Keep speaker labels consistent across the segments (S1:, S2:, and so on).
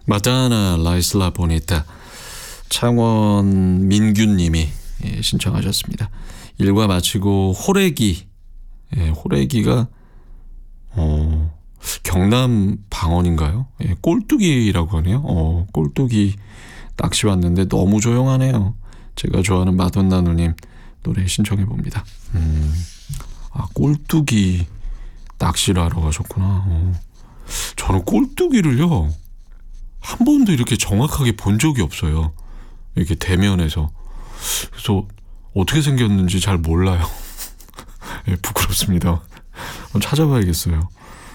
S1: 마다나 라이슬라 보니타, 창원 민규님이 신청하셨습니다. 일과 마치고 호래기, 호래기가 경남 방언인가요? 꼴뚜기라고 하네요. 꼴뚜기 낚시 왔는데 너무 조용하네요. 제가 좋아하는 마돈나 누님 노래 신청해 봅니다. 꼴뚜기 낚시를 하러 가셨구나. 저는 꼴뚜기를요 한 번도 이렇게 정확하게 본 적이 없어요. 이렇게 대면에서. 그래서 어떻게 생겼는지 잘 몰라요. 부끄럽습니다. 한번 찾아봐야겠어요.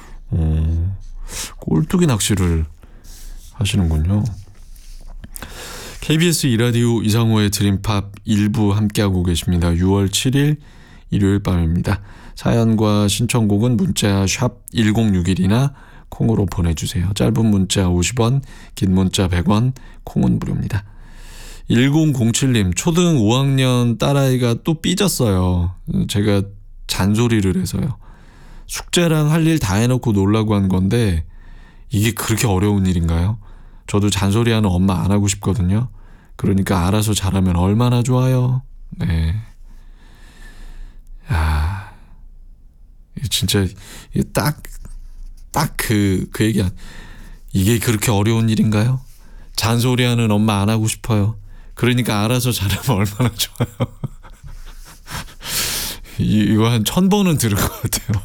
S1: 꼴뚜기 낚시를 하시는군요. KBS 이라디오 이상호의 드림팝 1부 함께하고 계십니다. 6월 7일 일요일 밤입니다. 사연과 신청곡은 문자 샵 1061이나 콩으로 보내주세요. 짧은 문자 50원, 긴 문자 100원, 콩은 무료입니다. 1007님, 초등 5학년 딸아이가 또 삐졌어요. 제가 잔소리를 해서요. 숙제랑 할 일 다 해놓고 놀라고 한 건데 이게 그렇게 어려운 일인가요? 저도 잔소리하는 엄마 안 하고 싶거든요. 그러니까 알아서 잘하면 얼마나 좋아요. 네. 야, 진짜 딱 그 얘기야. 이게 그렇게 어려운 일인가요? 잔소리하는 엄마 안 하고 싶어요. 그러니까 알아서 잘하면 얼마나 좋아요. 이거 한 1000번은 들은 것 같아요.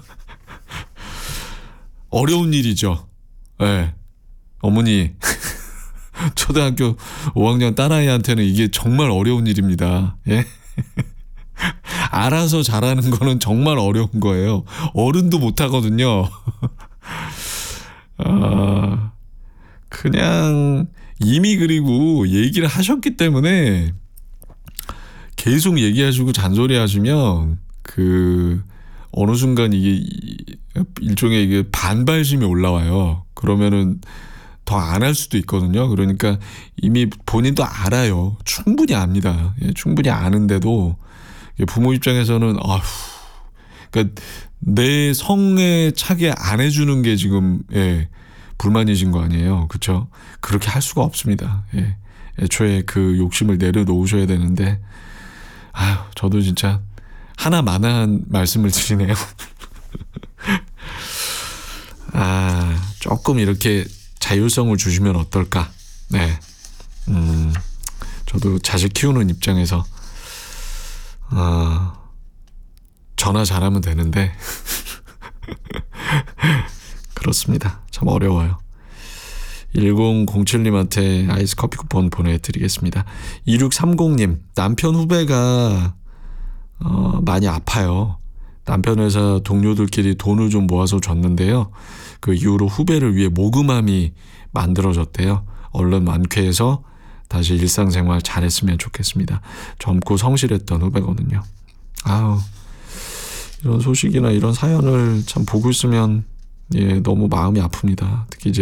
S1: 어려운 일이죠. 네. 어머니, 초등학교 5학년 딸아이한테는 이게 정말 어려운 일입니다. 예? 알아서 잘하는 거는 정말 어려운 거예요. 어른도 못하거든요. 그냥 이미 그리고 얘기를 하셨기 때문에 계속 얘기하시고 잔소리 하시면 어느 순간 이게 일종의 이게 반발심이 올라와요. 그러면은 더 안 할 수도 있거든요. 그러니까 이미 본인도 알아요. 충분히 압니다. 충분히 아는데도 부모 입장에서는 그러니까 내 성에 차게 안 해주는 게 지금 불만이신 거 아니에요. 그렇죠? 그렇게 할 수가 없습니다. 애초에 그 욕심을 내려놓으셔야 되는데 저도 진짜 하나만한 말씀을 드리네요. 조금 이렇게 자율성을 주시면 어떨까. 네. 저도 자식 키우는 입장에서 전화 잘하면 되는데 그렇습니다. 참 어려워요. 1007님한테 아이스 커피 쿠폰 보내드리겠습니다. 2630님, 남편 후배가 많이 아파요. 남편 회사 동료들끼리 돈을 좀 모아서 줬는데요. 그 이후로 후배를 위해 모금함이 만들어졌대요. 얼른 완쾌해서 다시 일상생활 잘했으면 좋겠습니다. 젊고 성실했던 후배거든요. 이런 소식이나 이런 사연을 참 보고 있으면 너무 마음이 아픕니다. 특히 이제